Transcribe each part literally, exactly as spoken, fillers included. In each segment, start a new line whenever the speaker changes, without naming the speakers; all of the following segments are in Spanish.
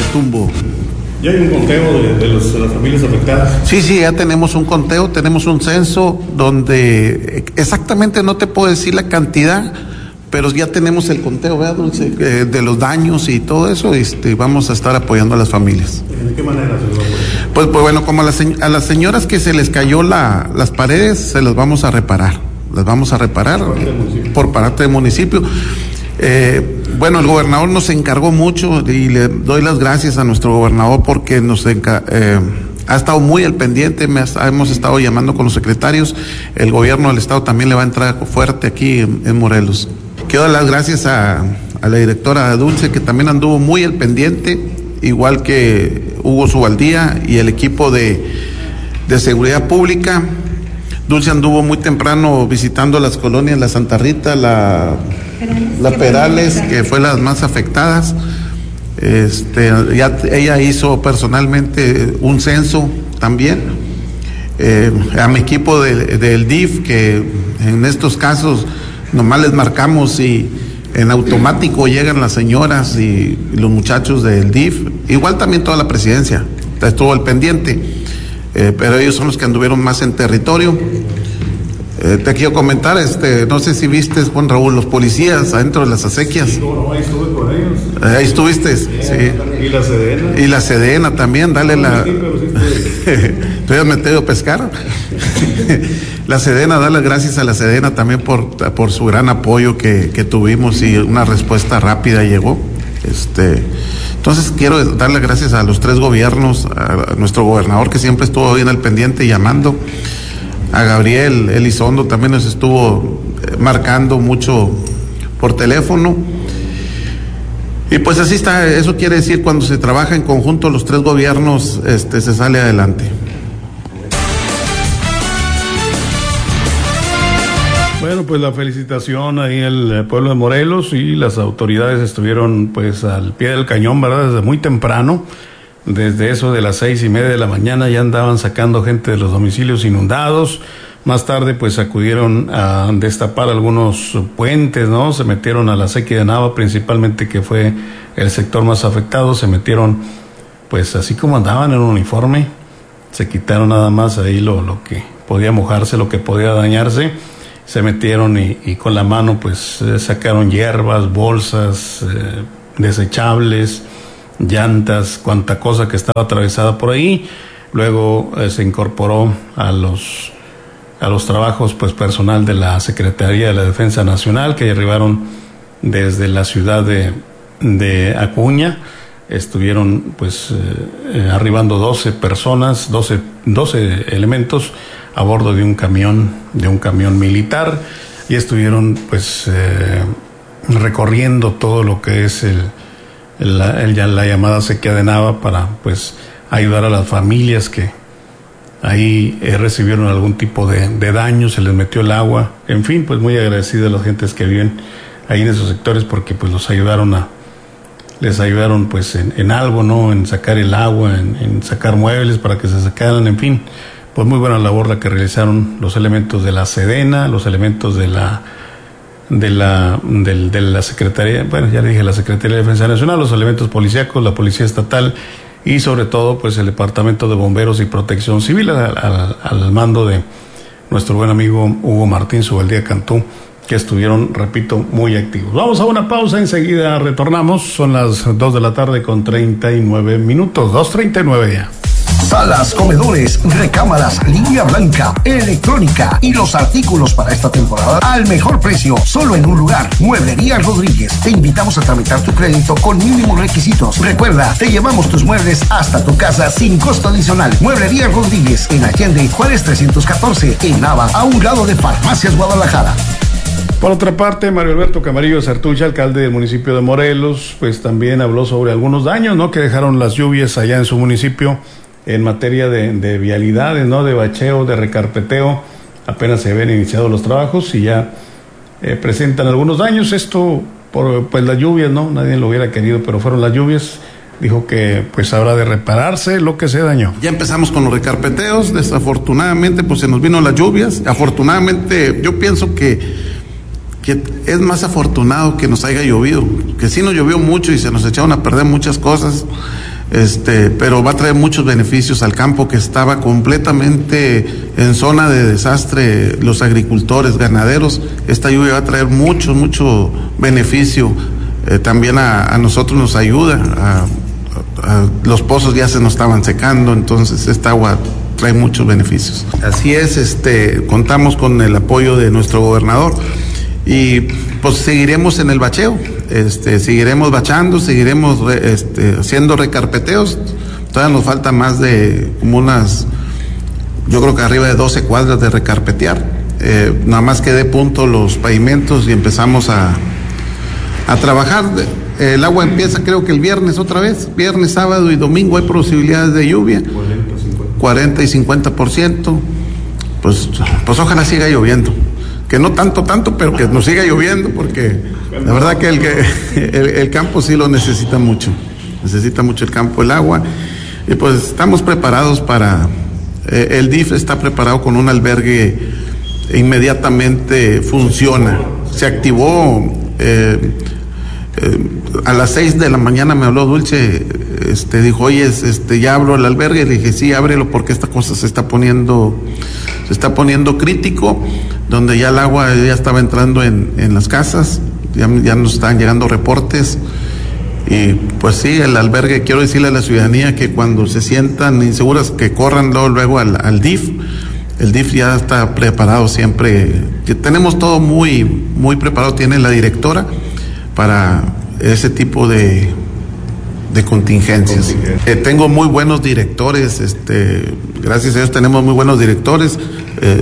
Tumbo.
¿Ya hay un conteo de, de, los, de las familias afectadas?
Sí, sí, ya tenemos un conteo, tenemos un censo donde exactamente no te puedo decir la cantidad, pero ya tenemos el conteo, ¿verdad, Dulce? Eh, de los daños y todo eso, este, vamos a estar apoyando a las familias.
¿De qué manera se lo va a apoyar?
Pues, pues bueno, como a las, a las señoras que se les cayó la, las paredes, se las vamos a reparar, las vamos a reparar
por parte del municipio.
Por parte del municipio. Eh, bueno, el gobernador nos encargó mucho y le doy las gracias a nuestro gobernador porque nos enca eh, ha estado muy al pendiente, me ha, hemos estado llamando con los secretarios, el gobierno del estado también le va a entrar fuerte aquí en, en Morelos. Quiero dar las gracias a, a la directora Dulce, que también anduvo muy al pendiente, igual que Hugo Subaldía y el equipo de, de seguridad pública. Dulce anduvo muy temprano visitando las colonias, la Santa Rita, la, la Perales, que fue las más afectadas. Este, ya, ella hizo personalmente un censo también. Eh, a mi equipo de, del D I F, que en estos casos nomás les marcamos y en automático llegan las señoras y, y los muchachos del D I F. Igual también toda la presidencia estuvo al pendiente. Eh, pero ellos son los que anduvieron más en territorio. Eh, te quiero comentar, este, no sé si viste, Juan Raúl, los policías adentro de las acequias.
Sí, no, ahí estuve con ellos.
Eh, ahí estuviste, sí.
Y la Sedena.
Y la Sedena también, dale no, la... Te habías metido a pescar. La Sedena, dale gracias a la Sedena también por, por su gran apoyo que, que tuvimos y una respuesta rápida llegó. Este, entonces quiero darle gracias a los tres gobiernos, a nuestro gobernador que siempre estuvo bien al pendiente llamando, a Gabriel Elizondo también nos estuvo marcando mucho por teléfono, y pues así está. Eso quiere decir cuando se trabaja en conjunto los tres gobiernos, este, se sale adelante.
Bueno, pues la felicitación ahí al pueblo de Morelos, y las autoridades estuvieron pues al pie del cañón, ¿verdad? Desde muy temprano, desde eso de las seis y media de la mañana ya andaban sacando gente de los domicilios inundados. Más tarde pues acudieron a destapar algunos puentes, ¿no? Se metieron a la sequía de Nava principalmente, que fue el sector más afectado. Se metieron pues así como andaban en un uniforme, se quitaron nada más ahí lo, lo que podía mojarse, lo que podía dañarse. Se metieron y, y con la mano pues eh, sacaron hierbas, bolsas, eh, desechables, llantas, cuanta cosa que estaba atravesada por ahí. Luego eh, se incorporó a los a los trabajos pues personal de la Secretaría de la Defensa Nacional, que arribaron desde la ciudad de, de Acuña. Estuvieron pues eh, arribando doce personas, doce, doce elementos a bordo de un camión, de un camión militar, y estuvieron pues eh, recorriendo todo lo que es el, el, el, la llamada sequía de Nava, para pues ayudar a las familias que ahí eh, recibieron algún tipo de, de daño, se les metió el agua, en fin, pues muy agradecido a las gentes que viven ahí en esos sectores, porque pues los ayudaron a les ayudaron pues en, en algo, ¿no? En sacar el agua, en, en sacar muebles para que se sacaran, en fin. Pues muy buena labor la que realizaron los elementos de la Sedena, los elementos de la de la de, de la Secretaría, bueno, ya le dije, la Secretaría de Defensa Nacional, los elementos policíacos, la Policía Estatal y sobre todo pues el Departamento de Bomberos y Protección Civil al, al, al mando de nuestro buen amigo Hugo Martín Subaldía Cantú, que estuvieron, repito, muy activos. Vamos a una pausa, enseguida retornamos. Son las dos de la tarde con treinta y nueve minutos, dos treinta y nueve ya.
Salas, comedores, recámaras, línea blanca, electrónica y los artículos para esta temporada al mejor precio, solo en un lugar. Mueblería Rodríguez. Te invitamos a tramitar tu crédito con mínimos requisitos. Recuerda, te llevamos tus muebles hasta tu casa sin costo adicional. Mueblería Rodríguez, en Allende, Juárez trescientos catorce, en Nava, a un lado de Farmacias Guadalajara.
Por otra parte, Mario Alberto Camarillo Sartucha, alcalde del municipio de Morelos, pues también habló sobre algunos daños, ¿no?, que dejaron las lluvias allá en su municipio en materia de, de vialidades, ¿no?, de bacheo, de recarpeteo. Apenas se habían iniciado los trabajos y ya eh, presentan algunos daños. Esto por pues las lluvias, ¿no? Nadie lo hubiera querido, pero fueron las lluvias. Dijo que pues habrá de repararse lo que se dañó.
Ya empezamos con los recarpeteos. Desafortunadamente pues se nos vino las lluvias. Afortunadamente yo pienso que que es más afortunado que nos haya llovido, que sí nos llovió mucho y se nos echaron a perder muchas cosas. Este, pero va a traer muchos beneficios al campo que estaba completamente en zona de desastre, los agricultores, ganaderos. Esta lluvia va a traer mucho, mucho beneficio. Eh, también a, a nosotros nos ayuda, a, a, los pozos ya se nos estaban secando, entonces esta agua trae muchos beneficios. Así es, este, contamos con el apoyo de nuestro gobernador y pues seguiremos en el bacheo, este, seguiremos bachando, seguiremos re, este, haciendo recarpeteos. Todavía nos falta más de como unas, yo creo que arriba de doce cuadras de recarpetear. Eh, nada más que dé punto los pavimentos y empezamos a, a trabajar. El agua empieza creo que el viernes otra vez, viernes, sábado y domingo hay posibilidades de lluvia, cuarenta y cincuenta por ciento, pues, pues ojalá siga lloviendo. Que no tanto, tanto, pero que nos siga lloviendo, porque la verdad que el, el, el campo sí lo necesita mucho, necesita mucho el campo, el agua, y pues estamos preparados para, eh, el D I F está preparado con un albergue, inmediatamente funciona, se activó, eh, eh, a las seis de la mañana me habló Dulce, este, dijo, oye, este, ya abro el albergue, le dije, sí, ábrelo porque esta cosa se está poniendo, se está poniendo crítico, donde ya el agua ya estaba entrando en, en las casas, ya, ya nos están llegando reportes, y pues sí, el albergue, quiero decirle a la ciudadanía que cuando se sientan inseguras, que corran luego, luego al, al D I F, el D I F ya está preparado siempre, que tenemos todo muy, muy preparado, tiene la directora para ese tipo de, de contingencias. Eh, tengo muy buenos directores, este, gracias a Dios tenemos muy buenos directores, eh,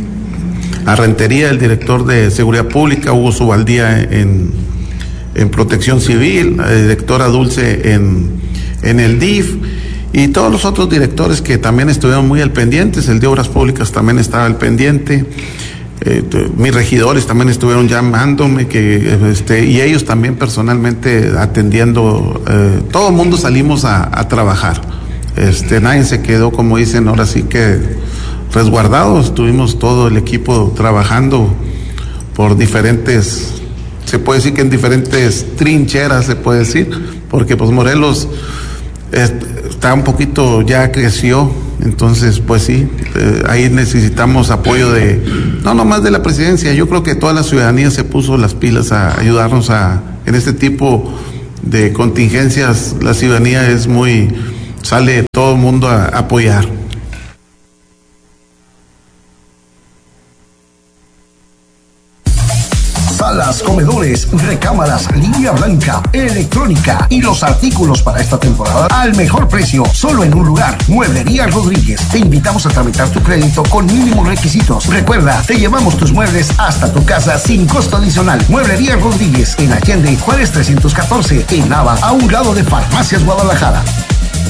a Rentería, el director de Seguridad Pública, Hugo Subaldía en, en Protección Civil, la directora Dulce en, en el D I F, y todos los otros directores que también estuvieron muy al pendientes, el de Obras Públicas también estaba al pendiente, eh, mis regidores también estuvieron llamándome, que, este, y ellos también personalmente atendiendo, eh, todo el mundo salimos a, a trabajar, este, nadie se quedó, como dicen, ahora sí que resguardados, estuvimos todo el equipo trabajando por diferentes, se puede decir que en diferentes trincheras, se puede decir, porque pues Morelos es, está un poquito, ya creció, entonces pues sí, eh, ahí necesitamos apoyo de, no nomás de la presidencia, yo creo que toda la ciudadanía se puso las pilas a ayudarnos a, en este tipo de contingencias, la ciudadanía es muy, sale todo el mundo a, a apoyar.
Salas, comedores, recámaras, línea blanca, electrónica y los artículos para esta temporada al mejor precio, solo en un lugar. Mueblería Rodríguez. Te invitamos a tramitar tu crédito con mínimos requisitos. Recuerda, te llevamos tus muebles hasta tu casa sin costo adicional. Mueblería Rodríguez en Allende, Juárez trescientos catorce, en Nava, a un lado de Farmacias Guadalajara.